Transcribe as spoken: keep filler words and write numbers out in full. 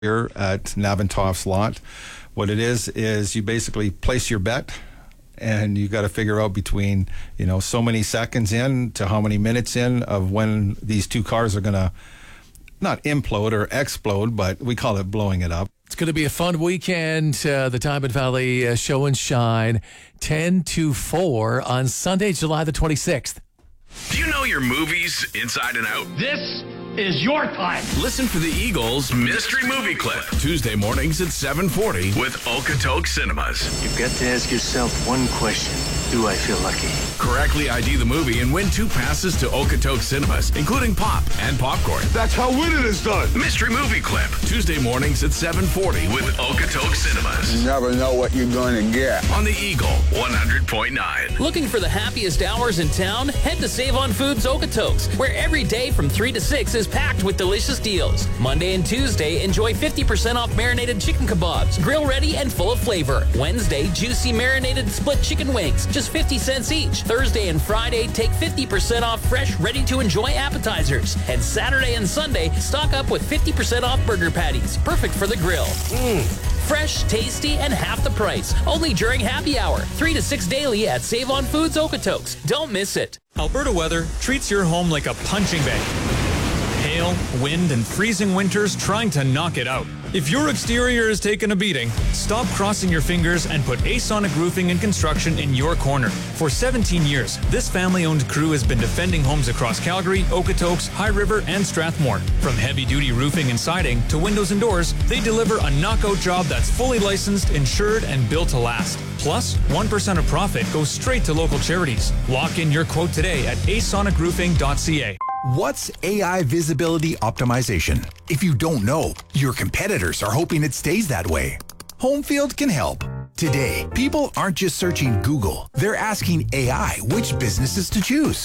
here at Navantoff's lot. What it is is you basically place your bet, and you got to figure out between, you know, so many seconds in to how many minutes in of when these two cars are going to not implode or explode, but we call it blowing it up. It's going to be a fun weekend. Uh, the Diamond Valley uh, Show and Shine, ten to four on Sunday, July the twenty-sixth. Do you know your movies inside and out? This is your time. Listen for the Eagles Mystery Movie Clip, Tuesday mornings at seven forty with Okotoks Cinemas. You've got to ask yourself one question. Do I feel lucky? Correctly I D the movie and win two passes to Okotoks Cinemas, including pop and popcorn. That's how winning is done. Mystery Movie Clip, Tuesday mornings at seven forty with Okotoks Cinemas. You never know what you're going to get. On the Eagle, one hundred point nine. Looking for the happiest hours in town? Head to Save on Foods Okotoks, where every day from three to six is packed with delicious deals. Monday and Tuesday, enjoy fifty percent off marinated chicken kebabs, grill ready and full of flavor. Wednesday, juicy marinated split chicken wings, just fifty cents each. Thursday and Friday, take fifty percent off fresh, ready to enjoy appetizers. And Saturday and Sunday, stock up with fifty percent off burger patties, perfect for the grill. Mmm. Fresh, tasty, and half the price. Only during happy hour. three to six daily at Save on Foods Okotoks. Don't miss it. Alberta weather treats your home like a punching bag. Hail, wind, and freezing winters trying to knock it out. If your exterior is taking a beating, stop crossing your fingers and put ASonic Roofing and Construction in your corner. For seventeen years, this family-owned crew has been defending homes across Calgary, Okotoks, High River, and Strathmore. From heavy-duty roofing and siding to windows and doors, they deliver a knockout job that's fully licensed, insured, and built to last. Plus, one percent of profit goes straight to local charities. Lock in your quote today at a sonic roofing dot c a. What's A I visibility optimization? If you don't know, your competitors are hoping it stays that way. Homefield can help. Today, people aren't just searching Google. They're asking A I which businesses to choose.